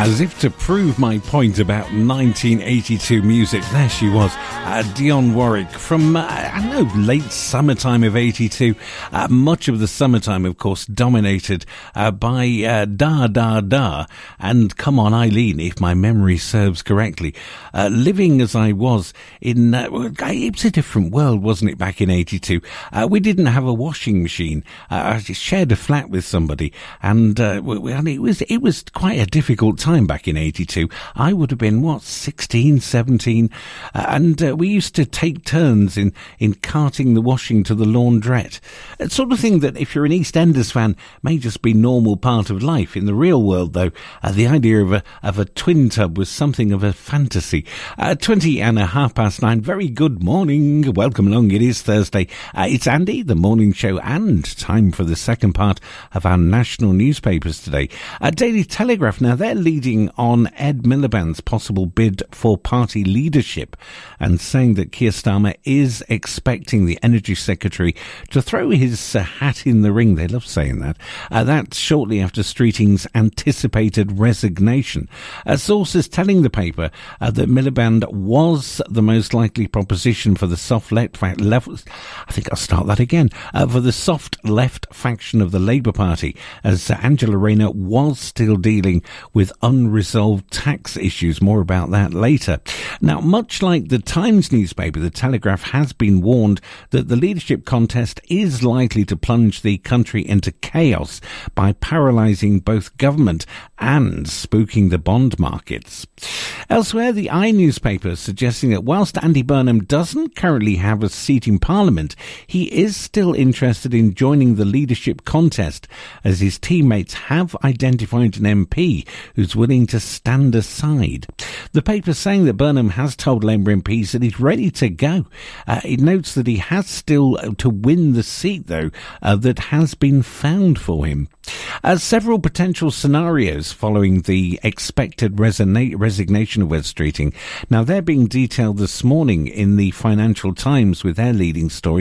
As if to prove my point about 1982 music, there she was, Dionne Warwick from, late summertime of 82. Much of the summertime, of course, dominated by Da Da Da and Come On Eileen, if my memory serves correctly. Living as I was in, it was a different world, wasn't it, back in 82? We didn't have a washing machine. I shared a flat with somebody, and it was quite a difficult time back in 82. I would have been, 16, 17, and we used to take turns in carting the washing to the laundrette. It's sort of thing that, if you're an EastEnders fan, may just be normal part of life. In the real world, though, the idea of a twin tub was something of a fantasy. 20 and a half past 9. Very good morning. Welcome along. It is Thursday. It's Andy, the morning show, and time for the second part of our national newspapers today. Daily Telegraph, now they're leading on Ed Miliband's possible bid for party leadership and saying that Keir Starmer is expecting the Energy Secretary to throw his hat in the ring. They love saying that. That's shortly after Streeting's anticipated resignation. Sources telling the paper that Miliband was the most likely proposition for the soft left for the soft left faction of the Labour Party, as Angela Rayner was still dealing with unresolved tax issues. More about that later. Now, much like the Times newspaper, the Telegraph has been warned that the leadership contest is likely to plunge the country into chaos by paralysing both government and spooking the bond markets. Elsewhere, the I newspaper suggesting that whilst Andy Burnham doesn't currently have a seat in Parliament, he is still interested in joining the leadership contest, as his teammates have identified an MP who's willing to stand aside. The paper saying that Burnham has told Labour MPs that he's ready to go. It notes that he has still to win the seat, though, that has been found for him. Several potential scenarios following the expected resignation of Wes Streeting. Now, they're being detailed this morning in the Financial Times with their leading story.